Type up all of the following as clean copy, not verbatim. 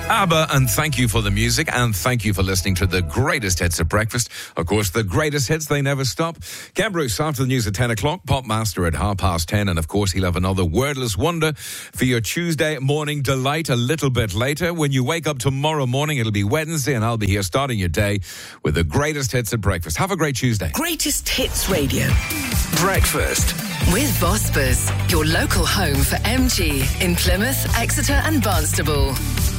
ABBA, and thank you for the music, and thank you for listening to the greatest hits at breakfast. Of course, the greatest hits, they never stop. Ken Bruce after the news at 10 o'clock, Popmaster at 10:30, and of course, he'll have another wordless wonder for your Tuesday morning delight a little bit later. When you wake up tomorrow morning, it'll be Wednesday, and I'll be here starting your day with the greatest hits at breakfast. Have a great Tuesday. Greatest Hits Radio. Breakfast. With Vosper's, your local home for MG in Plymouth, Exeter and Barnstable.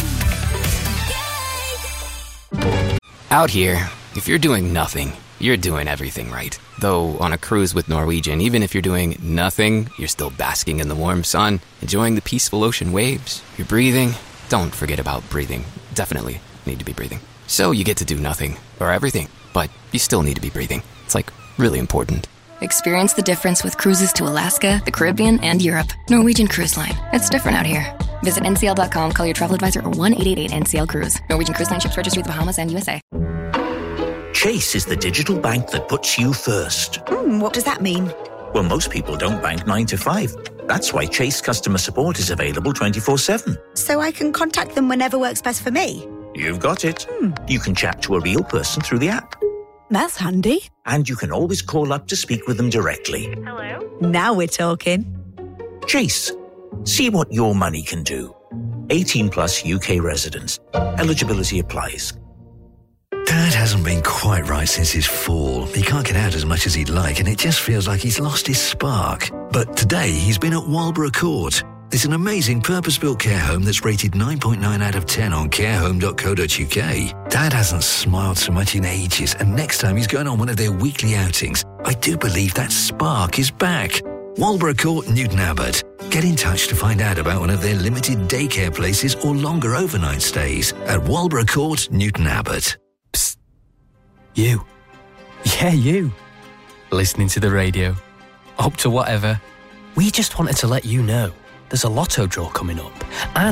Out here, if you're doing nothing, you're doing everything right. Though on a cruise with Norwegian, even if you're doing nothing, you're still basking in the warm sun, enjoying the peaceful ocean waves. You're breathing. Don't forget about breathing. Definitely need to be breathing. So you get to do nothing, or everything, but you still need to be breathing. It's like really important. Experience the difference with cruises to Alaska, the Caribbean, and Europe. Norwegian Cruise Line. It's different out here. Visit ncl.com, call your travel advisor, or 1-888-NCL-CRUISE. Norwegian Cruise Line ships registry the Bahamas and USA. Chase is the digital bank that puts you first. What does that mean? Well, most people don't bank 9 to 5. That's why Chase customer support is available 24/7. So I can contact them whenever works best for me? You've got it. You can chat to a real person through the app. That's handy. And you can always call up to speak with them directly. Hello? Now we're talking. Chase. See what your money can do. 18 plus UK residents. Eligibility applies. Dad hasn't been quite right since his fall. He can't get out as much as he'd like, and it just feels like he's lost his spark. But today, he's been at Walborough Court. It's an amazing purpose-built care home that's rated 9.9 out of 10 on carehome.co.uk. Dad hasn't smiled so much in ages, and next time he's going on one of their weekly outings, I do believe that spark is back. Walborough Court, Newton Abbot. Get in touch to find out about one of their limited daycare places or longer overnight stays at Walborough Court, Newton Abbot. Psst. You. Yeah, you. Listening to the radio. Up to whatever. We just wanted to let you know there's a lotto draw coming up. And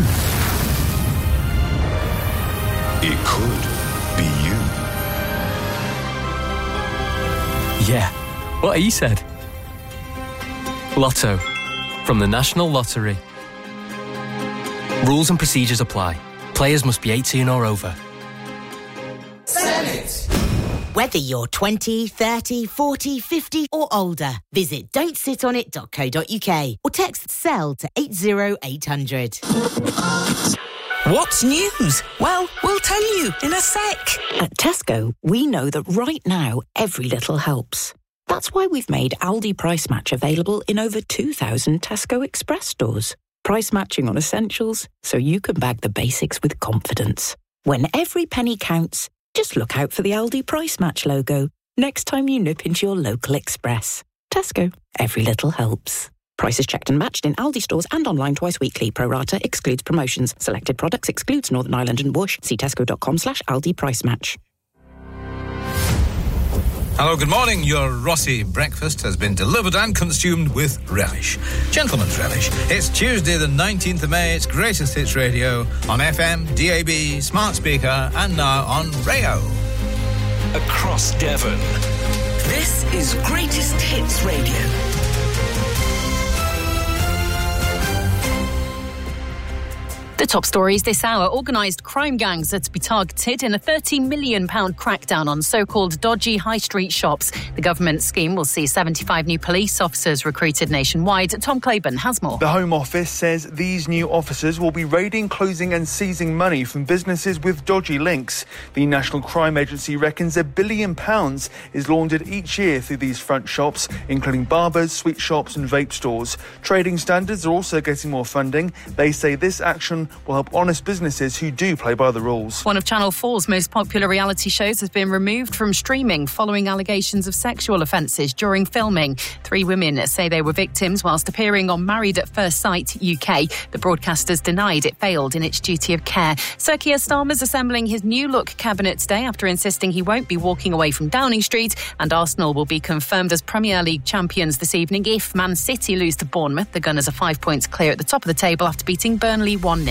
it could be you. Yeah, what he said. Lotto. From the National Lottery. Rules and procedures apply. Players must be 18 or over. Senate. Whether you're 20, 30, 40, 50 or older, visit don'tsitonit.co.uk or text CELL to 80800. What's news? Well, we'll tell you in a sec. At Tesco, we know that right now, every little helps. That's why we've made Aldi Price Match available in over 2,000 Tesco Express stores. Price matching on essentials, so you can bag the basics with confidence. When every penny counts, just look out for the Aldi Price Match logo next time you nip into your local Express. Tesco, every little helps. Prices checked and matched in Aldi stores and online twice weekly. Pro rata excludes promotions. Selected products excludes Northern Ireland and Whoosh. See tesco.com/Aldi Price Match. Hello, good morning. Your Rossi breakfast has been delivered and consumed with relish. Gentleman's relish. It's Tuesday the 19th of May. It's Greatest Hits Radio on FM, DAB, smart speaker and now on Rayo. Across Devon. This is Greatest Hits Radio. The top stories this hour. Organised crime gangs are to be targeted in a £30 million crackdown on so-called dodgy high street shops. The government scheme will see 75 new police officers recruited nationwide. Tom Claiborne has more. The Home Office says these new officers will be raiding, closing and seizing money from businesses with dodgy links. The National Crime Agency reckons £1 billion is laundered each year through these front shops, including barbers, sweet shops and vape stores. Trading standards are also getting more funding. They say this action will help honest businesses who do play by the rules. One of Channel 4's most popular reality shows has been removed from streaming following allegations of sexual offences during filming. 3 women say they were victims whilst appearing on Married at First Sight UK. The broadcasters denied it failed in its duty of care. Sir Keir Starmer's assembling his new look cabinet today after insisting he won't be walking away from Downing Street, and Arsenal will be confirmed as Premier League champions this evening if Man City lose to Bournemouth. The Gunners are 5 points clear at the top of the table after beating Burnley 1-0.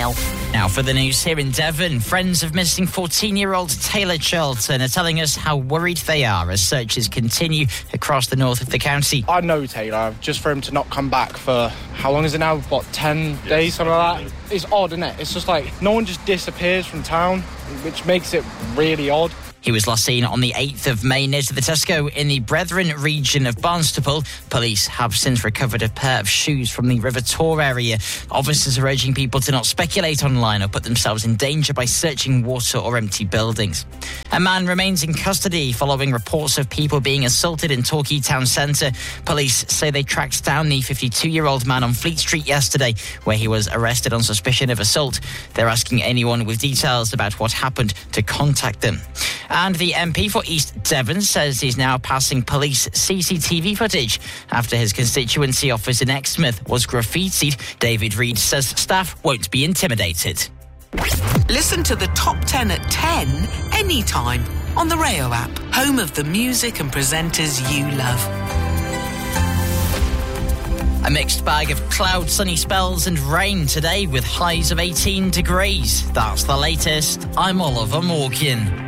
Mail. Now for the news here in Devon. Friends of missing 14-year-old Taylor Charlton are telling us how worried they are as searches continue across the north of the county. I know Taylor, just for him to not come back for, how long is it now? 10 days, something like that? It's odd, isn't it? It's just like, no one just disappears from town, which makes it really odd. He was last seen on the 8th of May near to the Tesco in the Brethren region of Barnstaple. Police have since recovered a pair of shoes from the River Tor area. Officers are urging people to not speculate online or put themselves in danger by searching water or empty buildings. A man remains in custody following reports of people being assaulted in Torquay town centre. Police say they tracked down the 52-year-old man on Fleet Street yesterday, where he was arrested on suspicion of assault. They're asking anyone with details about what happened to contact them. And the MP for East Devon says he's now passing police CCTV footage after his constituency office in Exmouth was graffitied. David Reid says staff won't be intimidated. Listen to the top 10 at 10 anytime on the Rayo app, home of the music and presenters you love. A mixed bag of cloud, sunny spells and rain today with highs of 18 degrees. That's the latest. I'm Oliver Morgan.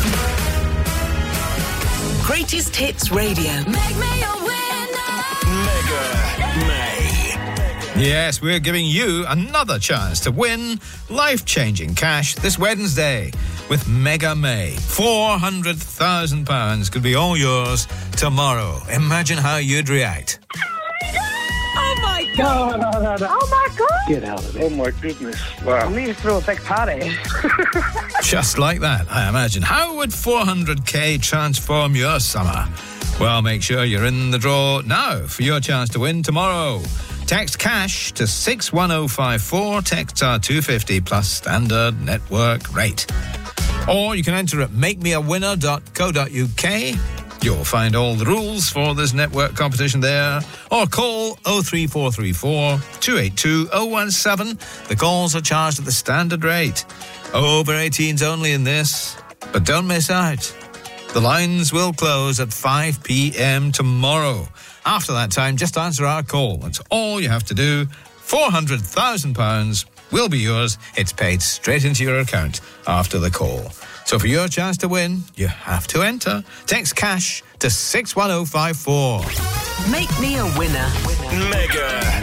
Greatest Hits Radio. Make me a winner. Mega May. Yes, we're giving you another chance to win life-changing cash this Wednesday with Mega May. £400,000 could be all yours tomorrow. Imagine how you'd react. Oh my God. No. Oh my God. Get out of there. Oh my goodness. Wow. We need to throw a big party. Just like that, I imagine. How would 400k transform your summer? Well, make sure you're in the draw now for your chance to win tomorrow. Text cash to 61054. Texts are $2.50 plus standard network rate. Or you can enter at makemeawinner.co.uk. You'll find all the rules for this network competition there. Or call 03434 282 017. The calls are charged at the standard rate. Over 18s only in this. But don't miss out. The lines will close at 5 p.m. tomorrow. After that time, just answer our call. That's all you have to do. £400,000 will be yours. It's paid straight into your account after the call. So for your chance to win, you have to enter. Text cash to 61054. Make me a winner. Mega